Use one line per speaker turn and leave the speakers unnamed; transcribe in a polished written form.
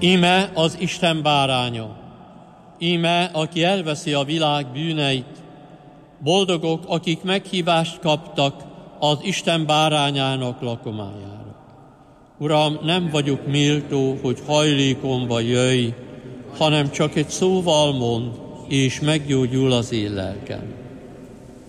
Íme az Isten báránya, íme, aki elveszi a világ bűneit. Boldogok, akik meghívást kaptak az Isten bárányának lakomájára. Uram, nem vagyok méltó, hogy hajlékomba jöjj, hanem csak egy szóval mondd, és meggyógyul az én lelkem.